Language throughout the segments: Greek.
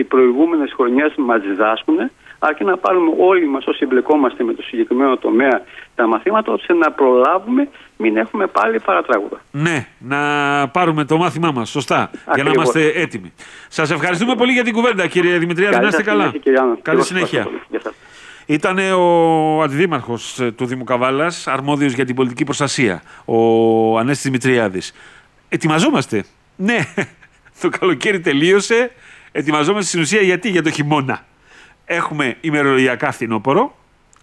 οι προηγούμενες χρονιές μας διδάσκουν, αρκεί να πάρουμε όλοι μας όσοι εμπλεκόμαστε με το συγκεκριμένο τομέα τα μαθήματα, ώστε να προλάβουμε, μην έχουμε πάλι παρατράγουδα. Ναι, να πάρουμε το μάθημά μας, σωστά, ακριβώς, για να είμαστε έτοιμοι. Σας ευχαριστούμε πολύ για την κουβέντα, κύριε Δημητριάδη, να είστε καλά. Καλή συνέχεια. Ήταν ο αντιδήμαρχος του Δήμου Καβάλας, αρμόδιος για την πολιτική προστασία, ο Ανέστης Δημητριάδης. Ετοιμαζόμαστε. Ναι, το καλοκαίρι τελείωσε. Ετοιμαζόμαστε στην ουσία γιατί, για το χειμώνα. Έχουμε ημερολογιακά φθινόπωρο,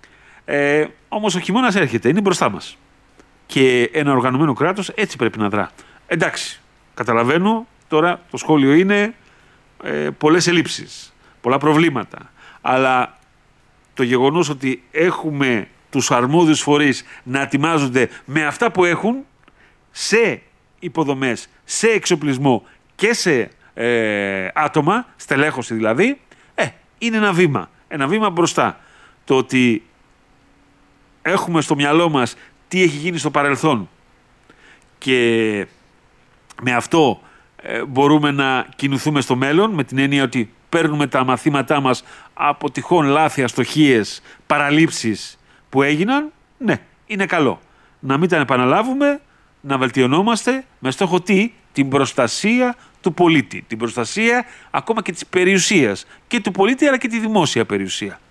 όμως ο χειμώνας έρχεται, είναι μπροστά μας. Και ένα οργανωμένο κράτος έτσι πρέπει να δρά. Εντάξει, καταλαβαίνω, τώρα το σχόλιο είναι πολλές ελλείψεις, πολλά προβλήματα. Αλλά το γεγονός ότι έχουμε τους αρμόδιους φορείς να ετοιμάζονται με αυτά που έχουν σε υποδομές, σε εξοπλισμό και σε άτομα, στελέχωση δηλαδή, είναι ένα βήμα. Ένα βήμα μπροστά. Το ότι έχουμε στο μυαλό μας τι έχει γίνει στο παρελθόν και με αυτό μπορούμε να κινηθούμε στο μέλλον, με την έννοια ότι παίρνουμε τα μαθήματά μας από τυχόν λάθη, αστοχίες, παραλήψεις που έγιναν, ναι, είναι καλό. Να μην τα επαναλάβουμε, να βελτιωνόμαστε με στόχο τι? Την προστασία του πολίτη, την προστασία ακόμα και της περιουσίας και του πολίτη, αλλά και τη δημόσια περιουσία.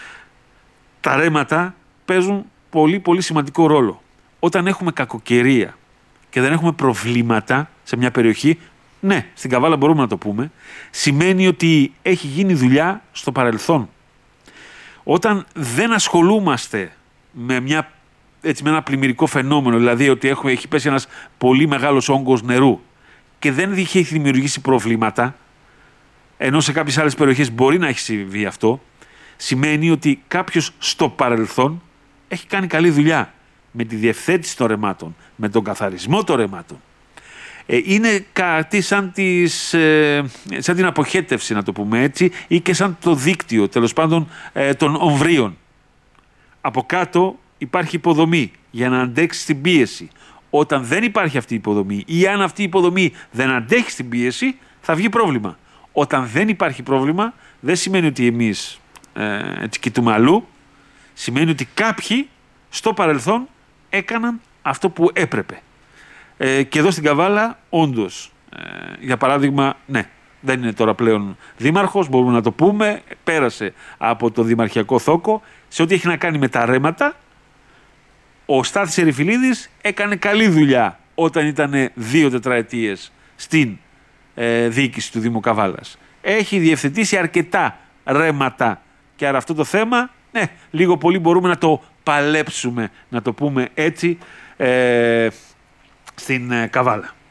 Τα ρέματα παίζουν πολύ πολύ σημαντικό ρόλο. Όταν έχουμε κακοκαιρία και δεν έχουμε προβλήματα σε μια περιοχή, ναι, στην Καβάλα μπορούμε να το πούμε, σημαίνει ότι έχει γίνει δουλειά στο παρελθόν. Όταν δεν ασχολούμαστε με με ένα πλημμυρικό φαινόμενο, δηλαδή ότι έχει πέσει ένας πολύ μεγάλος όγκος νερού και δεν έχει δημιουργήσει προβλήματα, ενώ σε κάποιες άλλες περιοχές μπορεί να έχει συμβεί αυτό, σημαίνει ότι κάποιος στο παρελθόν έχει κάνει καλή δουλειά με τη διευθέτηση των ρεμάτων, με τον καθαρισμό των ρεμάτων. Είναι κάτι σαν την αποχέτευση, να το πούμε έτσι, ή και σαν το δίκτυο, τέλος πάντων, των ομβρίων. Από κάτω υπάρχει υποδομή για να αντέξει την πίεση. Όταν δεν υπάρχει αυτή η υποδομή ή αν αυτή η υποδομή δεν αντέχει στην πίεση, θα βγει πρόβλημα. Όταν δεν υπάρχει πρόβλημα, δεν σημαίνει ότι εμείς έτσι κοιτούμε αλλού. Σημαίνει ότι κάποιοι στο παρελθόν έκαναν αυτό που έπρεπε. Και εδώ στην Καβάλα, όντως, για παράδειγμα, ναι, δεν είναι τώρα πλέον δήμαρχος, μπορούμε να το πούμε, πέρασε από το δημαρχιακό θόκο. Σε ό,τι έχει να κάνει με τα ρέματα, ο Στάθης Ερυφιλίδης έκανε καλή δουλειά όταν ήταν 2 τετραετίες στην διοίκηση του Δήμου Καβάλας. Έχει διευθετήσει αρκετά ρέματα και άρα αυτό το θέμα, ναι, λίγο πολύ μπορούμε να το παλέψουμε, να το πούμε έτσι, στην Καβάλα.